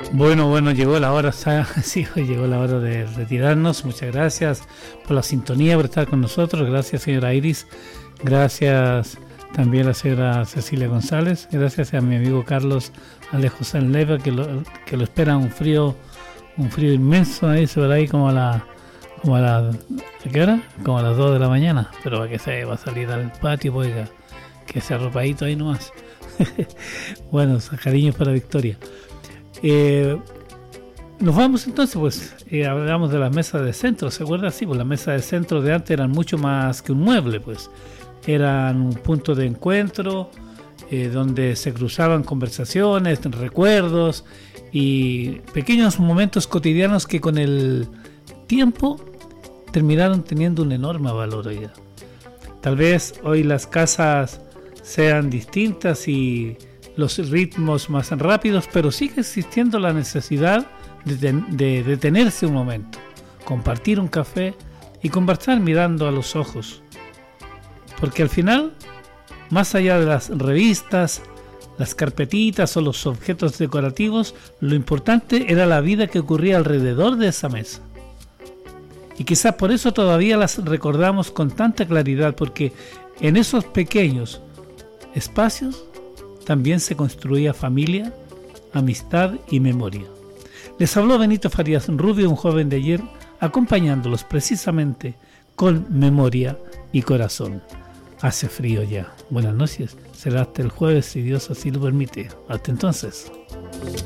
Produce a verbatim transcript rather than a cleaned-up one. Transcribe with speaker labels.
Speaker 1: Bueno, bueno, llegó la hora, sí, llegó la hora de retirarnos. Muchas gracias por la sintonía, por estar con nosotros. Gracias, señora Iris. Gracias también a la señora Cecilia González. Gracias a mi amigo Carlos Alejo Sanleva, que lo, que lo espera un frío, un frío inmenso ahí, sobre ahí como a la, como a la, ¿a qué hora? Como a las dos de la mañana. Pero va que se va a salir al patio, pues, oiga, que se arropadito ahí nomás. Bueno, cariños para Victoria. Eh, nos vamos entonces, pues eh, hablamos de las mesas de centro, ¿se acuerda? Sí, pues las mesas de centro de antes eran mucho más que un mueble, pues eran un punto de encuentro eh, donde se cruzaban conversaciones, recuerdos y pequeños momentos cotidianos que con el tiempo terminaron teniendo un enorme valor hoy. Tal vez hoy las casas sean distintas y los ritmos más rápidos, pero sigue existiendo la necesidad de, de detenerse un momento, compartir un café y conversar mirando a los ojos. Porque al final, más allá de las revistas, las carpetitas o los objetos decorativos, lo importante era la vida que ocurría alrededor de esa mesa. Y quizás por eso todavía las recordamos con tanta claridad, porque en esos pequeños espacios también se construía familia, amistad y memoria. Les habló Benito Farías Rubio, un joven de ayer, acompañándolos precisamente con memoria y corazón. Hace frío ya. Buenas noches. Será hasta el jueves, si Dios así lo permite. Hasta entonces.